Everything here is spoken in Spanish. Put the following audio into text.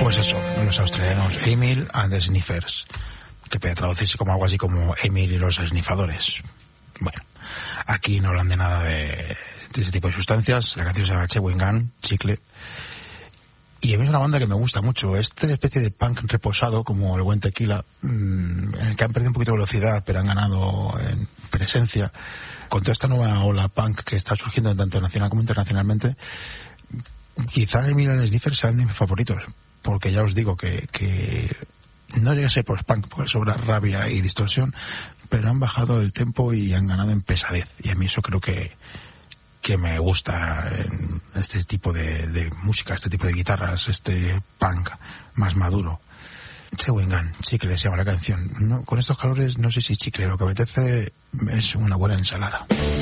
Pues eso, los australianos Emil and the Sniffers, que puede traducirse como algo así como Emil y los esnifadores. Bueno, aquí no hablan de nada de ese tipo de sustancias. La canción se llama Chewing Gum, chicle. Y a mí es una banda que me gusta mucho. Esta especie de punk reposado, como el buen Tequila, en el que han perdido un poquito de velocidad, pero han ganado en presencia. Con toda esta nueva ola punk que está surgiendo tanto nacional como internacionalmente, quizá Emil and the Sniffers sean de mis favoritos. Porque ya os digo que no llega a ser post-punk, porque sobra rabia y distorsión, pero han bajado el tempo y han ganado en pesadez. Y a mí eso creo que me gusta en este tipo de música, este tipo de guitarras, este punk más maduro. Chewing Gum, chicle se llama la canción. No, con estos calores no sé si chicle, lo que apetece es una buena ensalada.